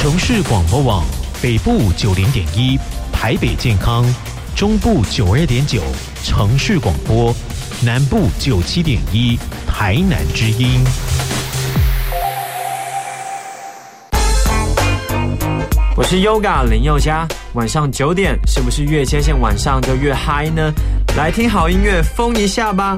城市广播网北部90.1，台北健康，中部92.9，城市广播，南部97.1，台南之音。 我是 Yoga 林宥嘉，晚上9点是不是越接近晚上就越嗨呢？来听好音乐，疯一下吧！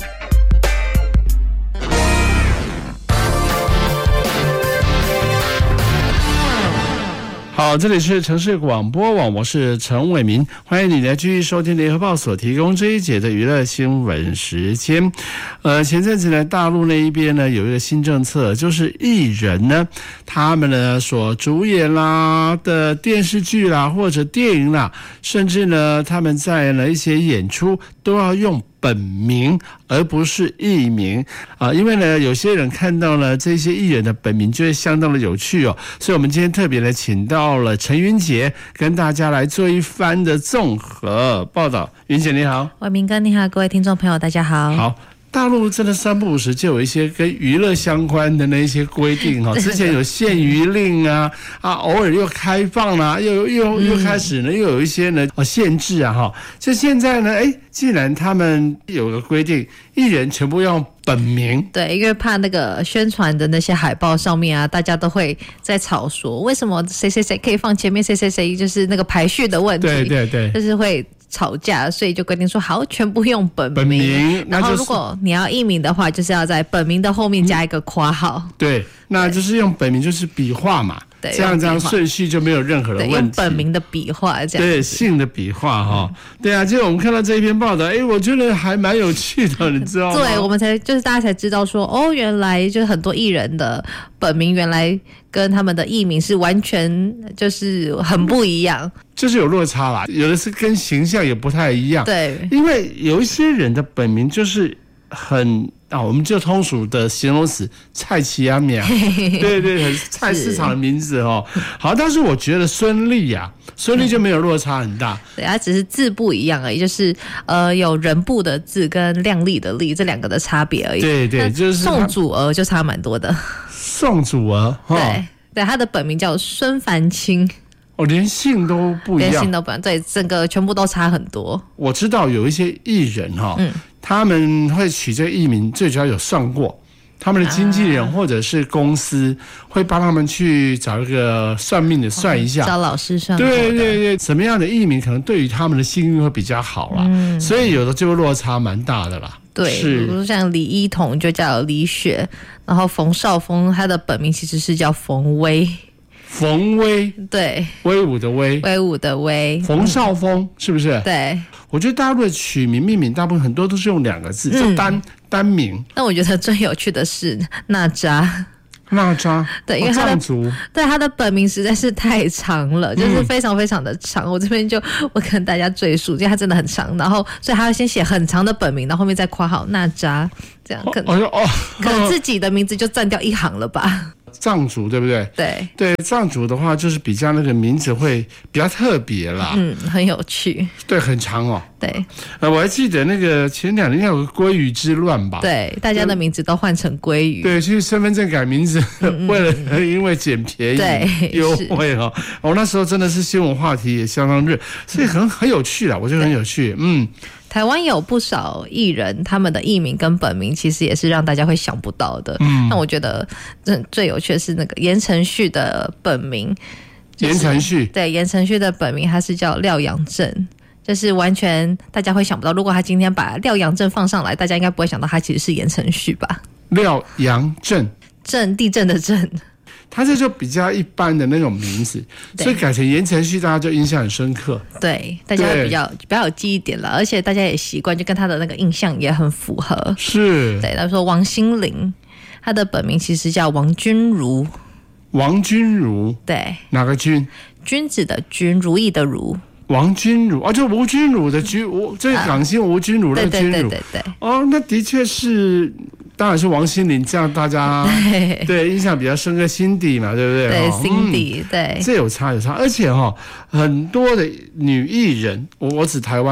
好，这里是城市广播网，我是陈伟民，欢迎你来继续收听联合报所提供这一节的娱乐新闻时间。前阵子呢，大陆那一边呢有一个新政策，就是艺人呢，他们呢所主演啦的电视剧啦或者电影啦，甚至呢他们在呢一些演出都要用本名而不是艺名因为呢有些人看到了这些艺人的本名就会相当的有趣哦，所以我们今天特别的请到了陈云杰跟大家来做一番的综合报道。云姐你好。 伟民哥你好，各位听众朋友大家好。 好，大陆真的三不五时就有一些跟娱乐相关的那些规定哈，之前有限娱令偶尔又开放啦，又开始呢，又有一些呢限制哈。就现在呢，既然他们有个规定，艺人全部用本名， 对，因为怕那个宣传的那些海报上面大家都会在吵说，为什么谁谁谁可以放前面，谁谁谁就是那个排序的问题，对，就是会吵架，所以就规定说好，全部用本名，然后如果你要艺名的话，就是要在本名的后面加一个括号， 对，那就是用本名就是笔画嘛。这样顺序就没有任何的问题。 用本名的笔画这样。 对，姓的笔画哈。对啊，结果我们看到这一篇报道，我觉得还蛮有趣的，你知道吗？ 对，我们就是大家才知道说，原来就是很多艺人的本名原来跟他们的艺名是完全就是很不一样， 就是有落差啦，有的是跟形象也不太一样。 对， 因为有一些人的本名就是很。我们就通俗的形容词菜奇阿苗，对，很菜市场的名字哦。好，但是我觉得孙俪就没有落差很大， 对，它只是字不一样而已，就是有人部的字跟亮丽的丽这两个的差别而已。 对，就是宋祖儿就差蛮多的。 宋祖儿， 对，他的本名叫孙凡清。 连姓都不一样， 连姓都不一样，对，整个全部都差很多。 我知道有一些艺人他们会取这个艺名，最主要有算过，他们的经纪人或者是公司会帮他们去找一个算命的算一下， 找老师算过的。 对，什么样的艺名可能对于他们的幸运会比较好啦，所以有的就落差蛮大的啦。 对，比如像李一桐就叫李雪，然后冯绍峰他的本名其实是叫冯威。 冯威， 对， 威武的威， 威武的威， 冯绍峰是不是？ 对， 我觉得大陆的取名命名大部分很多都是用2个字，就单名。 那我觉得最有趣的是娜扎，对，因为他的对他的本名实在是太长了，就是非常非常的长。我这边就我跟大家赘述，因为他真的很长，然后所以他要先写很长的本名，然后后面再括号娜扎，这样可能自己的名字就占掉一行了吧。 藏族对不对？ 对， 藏族的话就是比较那个名字会比较特别啦， 很有趣， 对，很长哦。 对， 我还记得那个前2年有个鲑鱼之乱吧？ 对，大家的名字都换成鲑鱼。 对，去身份证改名字，为了因为捡便宜、优惠那时候真的是新闻话题也相当热，所以很有趣啦，我觉得很有趣。 台湾有不少艺人，他们的艺名跟本名其实也是让大家会想不到的。那我觉得最有趣的是那个言承旭的本名。 言承旭， 对，言承旭的本名他是叫廖阳正，就是完全大家会想不到，如果他今天把廖阳正放上来，大家应该不会想到他其实是言承旭吧？ 廖阳正， 地震的震。 他这就比较一般的那种名字，所以改成言承旭，大家就印象很深刻。 对，大家会比较有记忆点了，而且大家也习惯，就跟他的那个印象也很符合。 是， 对，他说王心凌，他的本名其实叫王君如。 王君如， 对， 哪个君？ 君子的君，如意的如。 王君如就吴君如的君，这个港星吴君如的君如。 对。 那的确是。当然是王心凌，这样大家对印象比较深刻，Cindy 嘛，对不对？ 对，Cindy，对， 这有差，而且很多的女艺人，我指台湾的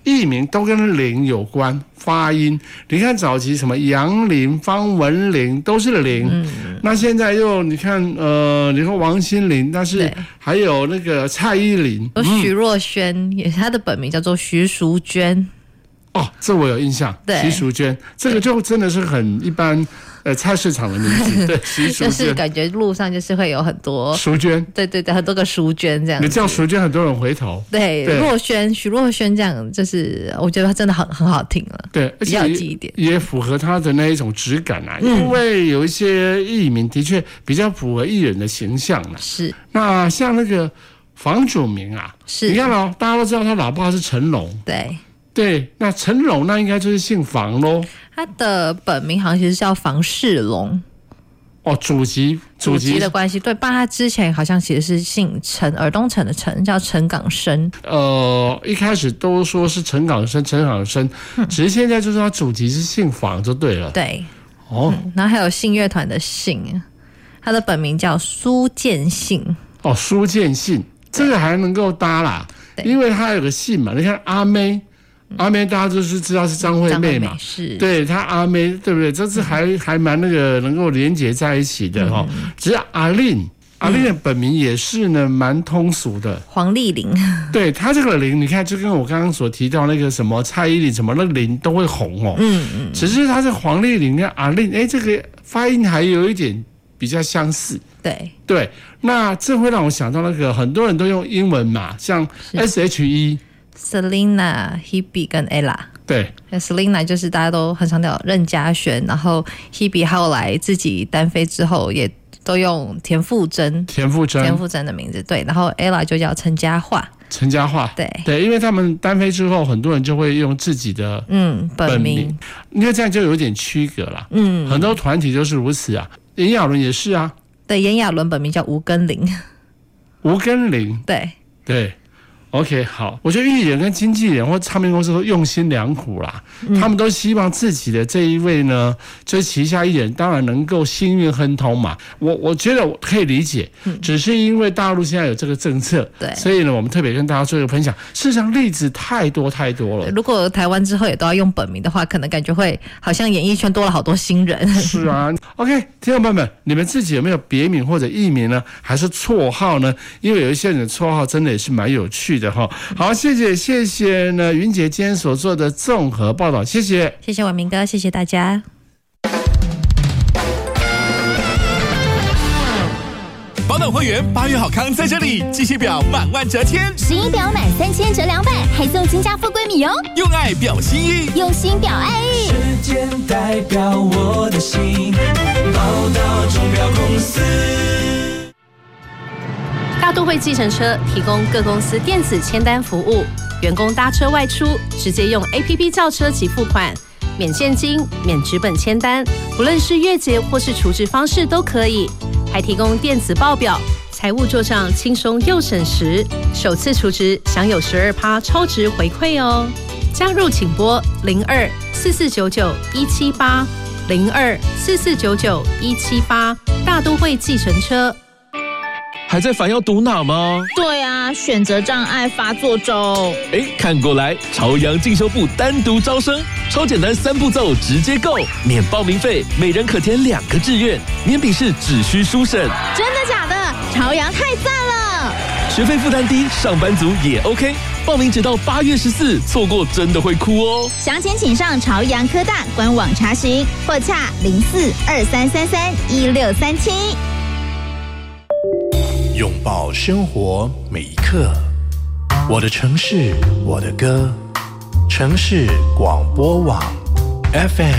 艺名都跟林有关，发音。你看早期什么杨林、方文琳都是林，那现在又你看你说王心凌，但是还有那个蔡依林， 许若瑄，也她的本名叫做徐淑娟。 哦，这我有印象，徐淑娟，这个就真的是很一般。菜市场的名字，对，徐淑娟， 就是感觉路上就是会有很多淑娟， 对，很多个淑娟这样子。 你叫淑娟，很多人回头。 对，若瑄，许若瑄这样，就是我觉得真的很好听了。 对，而且比较记一点， 也符合他的那一种质感啊。因为有一些艺名的确比较符合艺人的形象啊。 是。 那像那个房祖名啊， 是， 你看哦，大家都知道他老爸是成龙。对，那成龙那应该就是姓房咯。 他的本名好像其实叫房世龙。 哦，祖籍的关系，对，爸他之前好像其实是姓陈，尔东陈的陈，叫陈港生。 一开始都说是陈港生，只是现在就是他祖籍是姓房就对了。 对，然后还有信乐团的信，他的本名叫苏建信。哦， 苏建信，这个还能够搭啦，因为他有个姓嘛，你看阿妹。阿妹大家就是知道是张惠妹嘛， 是， 对，她阿妹对不对？这次还蛮那个能够连结在一起的哈。只是阿令的本名也是呢蛮通俗的， 黄丽玲。 对，她这个玲，你看就跟我刚刚所提到那个什么蔡依林什么那玲都会红哦。只是她是黄丽玲跟阿令，这个发音还有一点比较相似。对，那这会让我想到那个很多人都用英文嘛，像 SHE。Selena、Hebe 跟 Ella， 对 ，Selena 就是大家都很常聊任嘉萱，然后 Hebe 后来自己单飞之后也都用田馥甄的名字，对，然后 Ella 就叫陈嘉桦，对，因为他们单飞之后，很多人就会用自己的本名，因为这样就有点区隔啦。很多团体都是如此啊，炎亚纶也是啊， 对，炎亚纶本名叫吴根玲， 对。OK， 好，我觉得艺人跟经纪人或唱片公司都用心良苦啦，他们都希望自己的这一位呢，就是旗下艺人当然能够幸运亨通嘛。我觉得我可以理解，只是因为大陆现在有这个政策， 对， 所以呢，我们特别跟大家做一个分享。事实上，例子太多了。 如果台湾之后也都要用本名的话，可能感觉会好像演艺圈多了好多新人。 是啊 ，OK， 听众朋友们，你们自己有没有别名或者艺名呢？还是绰号呢？因为有一些人的绰号真的也是蛮有趣的。好，谢谢呢，云姐今天所做的综合报道，谢谢婉明哥，谢谢大家。 宝岛会员8月好康在这里，机械表满万折千，11表满3000折200，还送金家富贵米哦。用爱表心意，用心表爱意。时间代表我的心，宝岛钟表公司。大都会计程车提供各公司电子签单服务，员工搭车外出直接用 APP 叫车及付款，免现金、免纸本签单，不论是月结或是储值方式都可以，还提供电子报表，财务做账轻松又省时，首次储值享有12%超值回馈哦。加入请拨02-4499-178，02-4499-178，大都会计程车。还在烦要读哪吗？ 对啊，选择障碍发作中。 看过来，朝阳进修部单独招生，超简单3步骤直接购，免报名费，每人可填2个志愿，免笔试只需书审。 真的假的？朝阳太赞了！ 学费负担低，上班族也 OK。报名直到8月14，错过真的会哭哦。 详情请上朝阳科大官网查询，或洽0423331637。 拥抱生活每一刻，我的城市，我的歌，城市广播网 FM